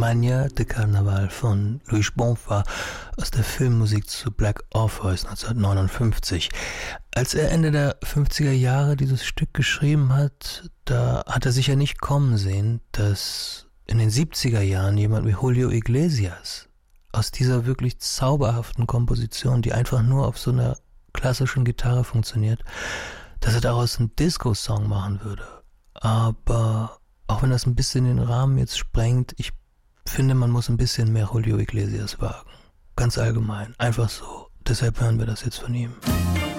Manière de Carnaval von Luis Bonfa aus der Filmmusik zu Black Orpheus 1959. Als er Ende der 50er Jahre dieses Stück geschrieben hat, da hat er sicher nicht kommen sehen, dass in den 70er Jahren jemand wie Julio Iglesias aus dieser wirklich zauberhaften Komposition, die einfach nur auf so einer klassischen Gitarre funktioniert, dass er daraus einen Disco-Song machen würde. Aber auch wenn das ein bisschen den Rahmen jetzt sprengt, ich finde, man muss ein bisschen mehr Julio Iglesias wagen. Ganz allgemein, einfach so. Deshalb hören wir das jetzt von ihm.